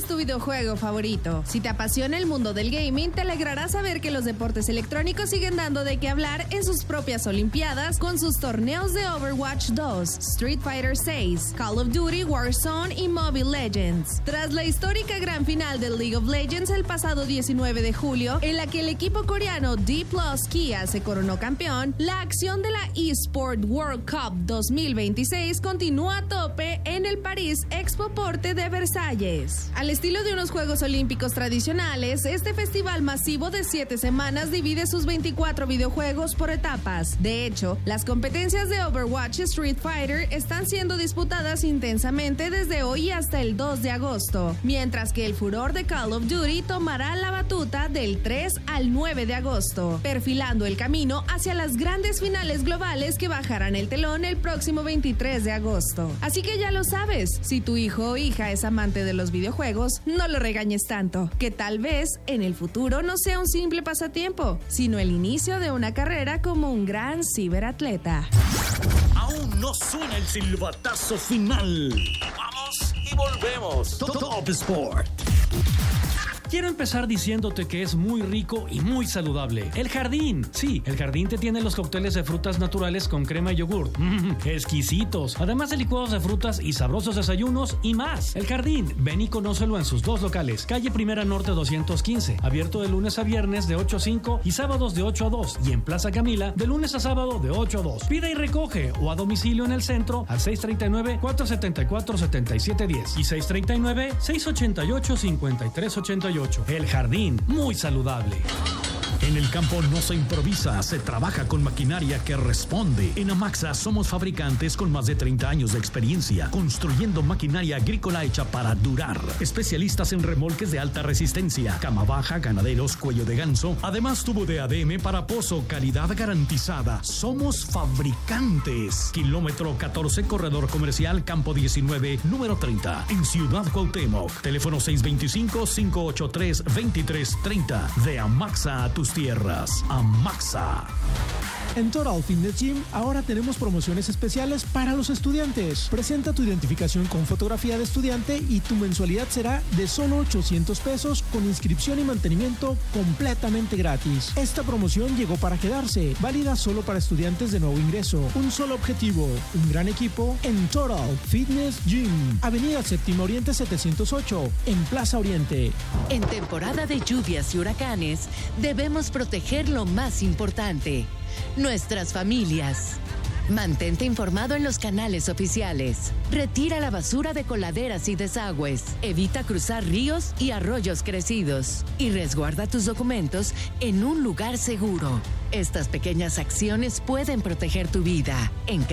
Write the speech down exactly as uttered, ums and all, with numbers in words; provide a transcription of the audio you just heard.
tu videojuego favorito? Si te apasiona el mundo del gaming, te alegrará saber que los deportes electrónicos siguen dando de qué hablar en sus propias olimpiadas con sus torneos de Overwatch dos, Street Fighter seis, Call of Duty, Warzone y Mobile Legends. Tras la histórica gran final del League of Legends el pasado diecinueve de julio, en la que el equipo coreano D Plus Kia se coronó campeón, la acción de la eSport World Cup dos mil veintiséis continúa a tope en el París Expo Porte de Versalles. Al estilo de unos Juegos Olímpicos tradicionales, este festival masivo de siete semanas divide sus veinticuatro videojuegos por etapas. De hecho, las competencias de Overwatch y Street Fighter están siendo disputadas intensamente desde hoy hasta el dos de agosto, mientras que el furor de Call of Duty tomará la batuta del tres al nueve de agosto, perfilando el camino hacia las grandes finales globales que bajarán el telón el próximo veintitrés de agosto. Así que ya lo sabes, si tu hijo o hija es amante de los videojuegos, no lo regañes tanto, que tal vez en el futuro no sea un simple pasatiempo, sino el inicio de una carrera como un gran ciberatleta. Aún no suena el silbatazo final. Vamos y volvemos. Top Sport. Quiero empezar diciéndote que es muy rico y muy saludable. El Jardín. Sí, el Jardín te tiene los cócteles de frutas naturales con crema y yogur. Mmm, exquisitos. Además de licuados de frutas y sabrosos desayunos y más. El Jardín. Ven y conócelo en sus dos locales. Calle Primera Norte doscientos quince. Abierto de lunes a viernes de ocho a cinco y sábados de ocho a dos. Y en Plaza Camila de lunes a sábado de ocho a dos. Pide y recoge o a domicilio en el centro al seis tres nueve, cuatro siete cuatro, siete siete uno cero y seis tres nueve, seis ocho ocho, cinco tres ocho ocho. El Jardín, muy saludable. En el campo no se improvisa, se trabaja con maquinaria que responde. En Amaxa somos fabricantes con más de treinta años de experiencia, construyendo maquinaria agrícola hecha para durar. Especialistas en remolques de alta resistencia, cama baja, ganaderos, cuello de ganso. Además, tubo de A D M para pozo, calidad garantizada. Somos fabricantes. Kilómetro catorce, corredor comercial, campo diecinueve, número treinta, en Ciudad Cuauhtémoc. Teléfono seis dos cinco, cinco ocho tres, dos tres tres cero. De Amaxa a tus tierras. Amaxa. En Total Fitness Gym ahora tenemos promociones especiales para los estudiantes. Presenta tu identificación con fotografía de estudiante y tu mensualidad será de solo ochocientos pesos con inscripción y mantenimiento completamente gratis. Esta promoción llegó para quedarse, válida solo para estudiantes de nuevo ingreso. Un solo objetivo, un gran equipo en Total Fitness Gym. Avenida Séptima Oriente setecientos ocho, en Plaza Oriente. En temporada de lluvias y huracanes, debemos proteger lo más importante: nuestras familias. Mantente informado en los canales oficiales. Retira la basura de coladeras y desagües. Evita cruzar ríos y arroyos crecidos. Y resguarda tus documentos en un lugar seguro. Estas pequeñas acciones pueden proteger tu vida. En